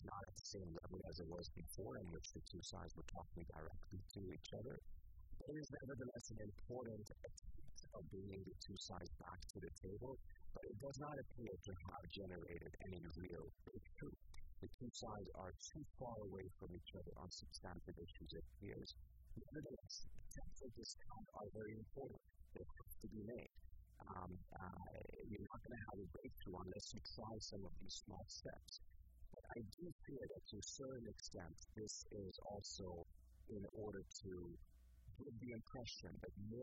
not at the same level as it was before, in which the two sides were talking directly to each other. There is nevertheless an important attempt of bringing the two sides back to the table, but it does not appear to have generated any real breakthrough. The two sides are too far away from each other on substantive issues, it appears. Nevertheless, attempts of this kind are very important. They have to be made. You're not going to have a breakthrough unless you try some of these small steps. But I do fear that to a certain extent, this is also in order to give the impression that more